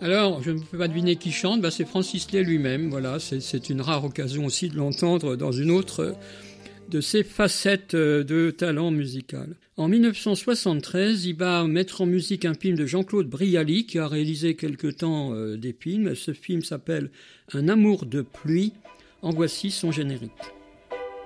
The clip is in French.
Alors, je ne peux pas deviner qui chante, c'est Francis Lay lui-même. Voilà, c'est une rare occasion aussi de l'entendre dans une autre de ses facettes de talent musical. En 1973, il va mettre en musique un film de Jean-Claude Brialy qui a réalisé quelque temps des films. Ce film s'appelle Un amour de pluie. En voici son générique.